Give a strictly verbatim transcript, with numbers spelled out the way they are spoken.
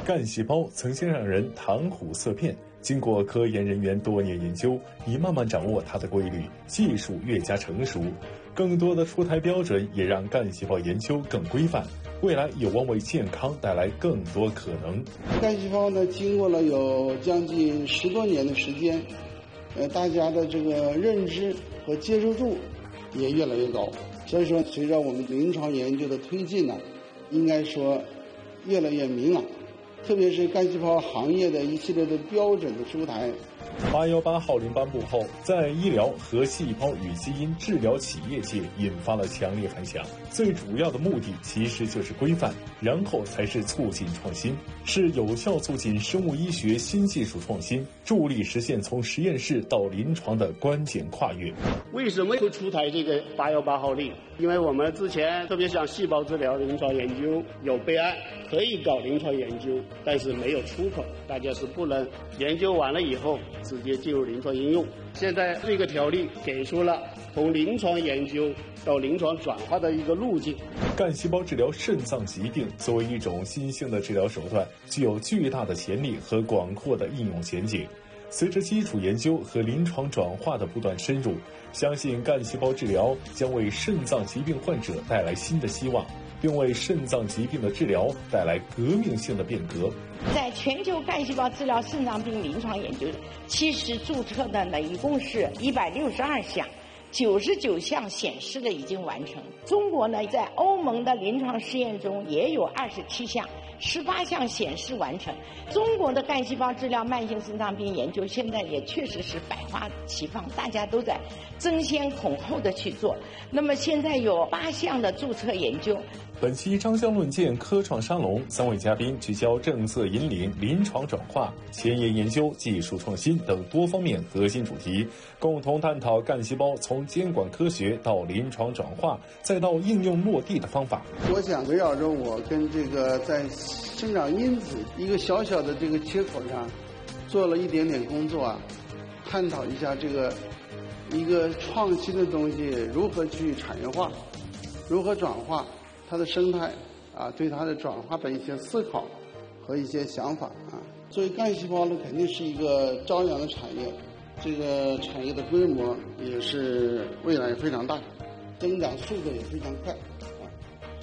干细胞曾经让人谈虎色变，经过科研人员多年研究，已慢慢掌握它的规律，技术越加成熟，更多的出台标准也让干细胞研究更规范，未来有望为健康带来更多可能。 干细胞呢，经过了有将近十多年的时间，呃，大家的这个认知和接受度也越来越高，所以说随着我们临床研究的推进呢，应该说越来越明朗。特别是干细胞行业的一系列的标准的出台。 八一八号令颁布后，在医疗和细胞与基因治疗企业界引发了强烈反响。最主要的目的其实就是规范，然后才是促进创新，是有效促进生物医学新技术创新，助力实现从实验室到临床的关键跨越。 为什么会出台这个八一八号令？因为我们之前特别像细胞治疗的临床研究有备案，可以搞临床研究，但是没有出口，大家是不能研究完了以后直接进入临床应用。现在这个条例给出了从临床研究到临床转化的一个路径。 干细胞治疗肾脏疾病作为一种新兴的治疗手段，具有巨大的潜力和广阔的应用前景。随着基础研究和临床转化的不断深入，相信干细胞治疗将为肾脏疾病患者带来新的希望，并为肾脏疾病的治疗带来革命性的变革。 在全球干细胞治疗肾脏病临床研究，其实注册的呢一共是一百六十二项，九十九项显示的已经完成。中国呢，在欧盟的临床试验中也有二十七项，十八项显示完成。中国的干细胞治疗慢性肾脏病研究现在也确实是百花齐放，大家都在争先恐后的去做。那么现在有八项的注册研究。 本期张香论剑科创沙龙，三位嘉宾聚焦政策引领、临床转化、前沿研究、技术创新等多方面核心主题，共同探讨干细胞从监管科学到临床转化，再到应用落地的方法。 我想围绕着我跟这个在生长因子一个小小的这个切口上做了一点点工作啊，探讨一下这个一个创新的东西如何去产业化，如何转化它的生态啊，对它的转化的一些思考和一些想法啊。作为干细胞呢，肯定是一个朝阳的产业，这个产业的规模也是未来非常大，增长速度也非常快。